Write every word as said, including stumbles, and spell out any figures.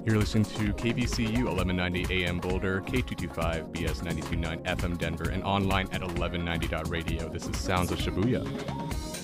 You're listening to K B C U eleven ninety A M Boulder, K two twenty-five B S ninety-two point nine F M Denver, and online at eleven ninety dot radio. This is Sounds of Shibuya.